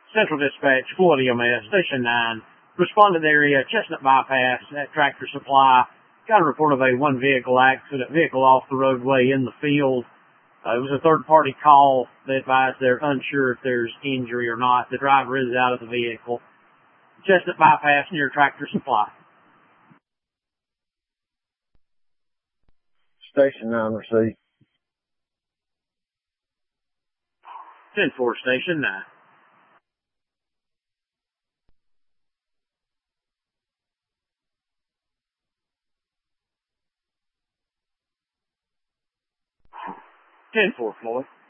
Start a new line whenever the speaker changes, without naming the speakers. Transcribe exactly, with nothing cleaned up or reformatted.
Central Dispatch, Floyd E M S, Station nine. Responded area, Chestnut Bypass at Tractor Supply. Got a report of a one vehicle accident, vehicle off the roadway in the field. Uh, it was a third party call. They advised they're unsure if there's injury or not. The driver is out of the vehicle. Chestnut Bypass near Tractor Supply.
Station nine received.
ten four, Station nine. ten four, Floyd.